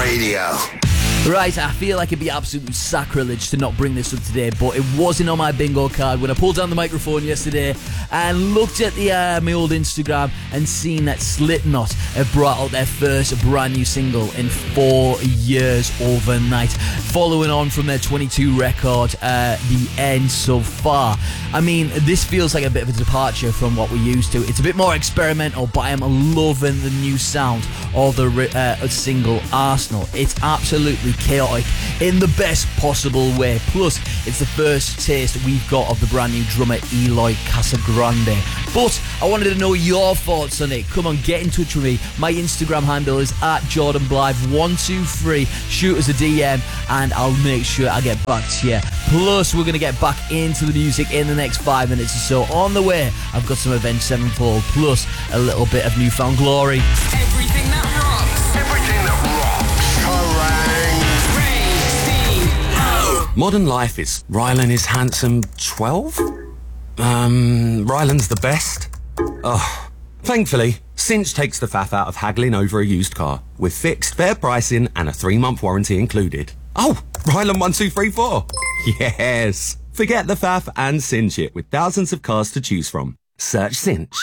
Radio. Right, I feel like it'd be absolute sacrilege to not bring this up today, but it wasn't on my bingo card when I pulled down the microphone yesterday and looked at my old Instagram and seen that Slipknot have brought out their first brand new single in 4 years overnight, following on from their 22 record, The End So Far. I mean, this feels like a bit of a departure from what we're used to. It's a bit more experimental, but I am loving the new sound of the single Arsenal. It's absolutely chaotic in the best possible way. Plus, it's the first taste we've got of the brand new drummer Eloy Casagrande. But I wanted to know your thoughts on it. Come on, get in touch with me. My Instagram handle is @JordanBlythe123. Shoot us a DM and I'll make sure I get back to you. Plus, we're going to get back into the music in the next 5 minutes or so. On the way, I've got some Avenged Sevenfold, plus a little bit of Newfound Glory. Everything that rocks. Everything that rocks. Modern Life is Rylan is handsome 12? Rylan's the best? Oh, thankfully, Cinch takes the faff out of haggling over a used car with fixed, fair pricing and a 3-month warranty included. Oh, Rylan 1234. Yes. Forget the faff and cinch it with thousands of cars to choose from. Search Cinch.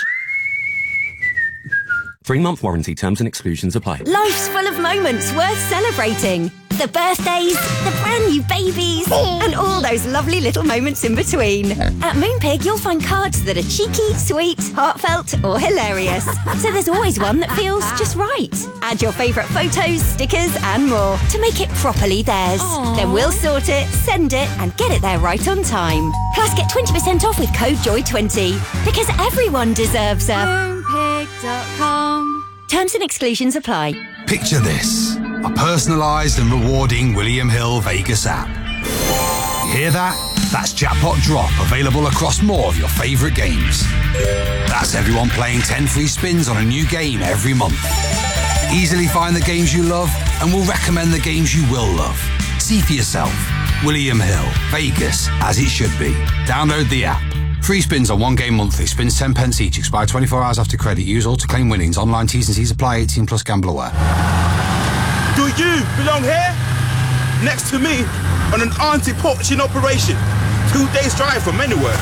3-month warranty, terms and exclusions apply. Life's full of moments worth celebrating. The birthdays, the brand new babies, and all those lovely little moments in between. At Moonpig, you'll find cards that are cheeky, sweet, heartfelt, or hilarious. So there's always one that feels just right. Add your favourite photos, stickers, and more to make it properly theirs. Aww. Then we'll sort it, send it, and get it there right on time. Plus, get 20% off with code JOY20, because everyone deserves a Moonpig.com. Terms and exclusions apply. Picture this, a personalised and rewarding William Hill Vegas app. You hear that? That's Jackpot Drop, available across more of your favourite games. That's everyone playing 10 free spins on a new game every month. Easily find the games you love and we'll recommend the games you will love. See for yourself. William Hill, Vegas, as it should be. Download the app. Free spins on one game monthly. Spins 10 pence each. Expire 24 hours after credit. Use all to claim winnings. Online T's and C's apply. 18 plus gamble aware. Do you belong here? Next to me on an anti-poaching operation. 2 days drive from anywhere.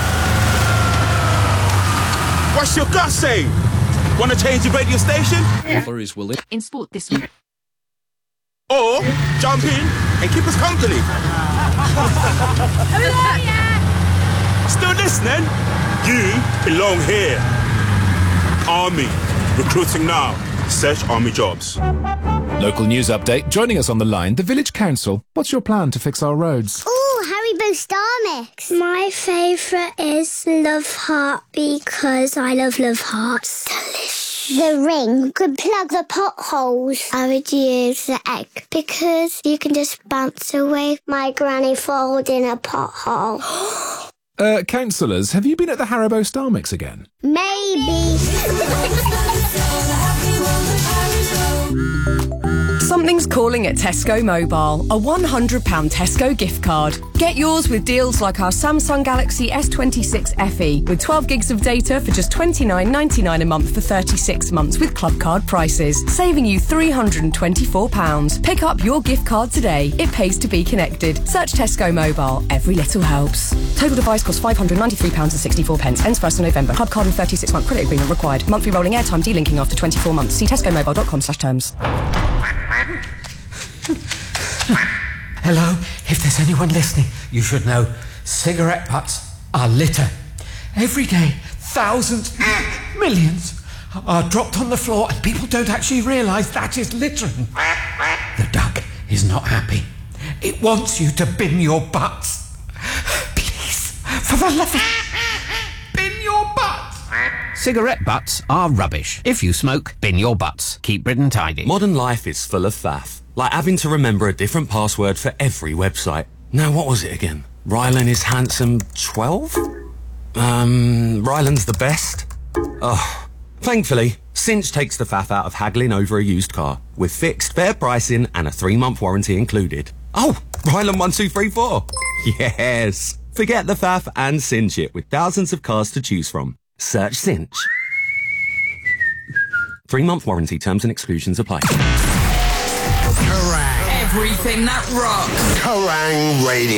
What's your gut saying? Want to change the radio station? Is Willie in sport this week. Or jump in and keep us company. Still listening? You belong here. Army. Recruiting now. Search Army Jobs. Local news update. Joining us on the line, the Village Council. What's your plan to fix our roads? Oh, Haribo Star Mix. My favourite is Love Heart because I love Hearts. Delicious. The ring could plug the potholes. I would use the egg because you can just bounce away my granny falling in a pothole. Councillors, have you been at the Haribo Star Mix again? Maybe. Something's calling at Tesco Mobile. A £100 Tesco gift card. Get yours with deals like our Samsung Galaxy S26 FE with 12 gigs of data for just $29.99 a month for 36 months with club card prices, saving you £324. Pick up your gift card today. It pays to be connected. Search Tesco Mobile. Every little helps. Total device costs £593.64. Ends 1st of November. Club card and 36-month credit agreement required. Monthly rolling airtime delinking after 24 months. See tescomobile.com/terms. Hello, if there's anyone listening, you should know cigarette butts are litter. Every day, thousands, millions are dropped on the floor and people don't actually realise that is littering. The duck is not happy. It wants you to bin your butts. Please, for the love of... bin your butts. Cigarette butts are rubbish. If you smoke, bin your butts. Keep Britain tidy. Modern life is full of faff. Like having to remember a different password for every website. Now, what was it again? Rylan is handsome 12? Rylan's the best? Oh, thankfully, Cinch takes the faff out of haggling over a used car with fixed, fair pricing and a 3-month warranty included. Oh, Rylan 1234. Yes. Forget the faff and cinch it with thousands of cars to choose from. Search Cinch. 3-month warranty, terms and exclusions apply. Correct. Everything that rocks. Kerrang Radio!